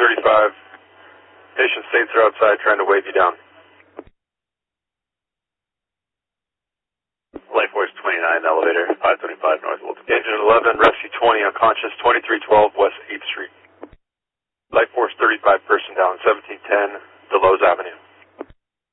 535. Patient states are outside trying to wave you down. Life Force 29, elevator, 525 North Wilton. Engine 11, Rescue 20, unconscious, 2312 West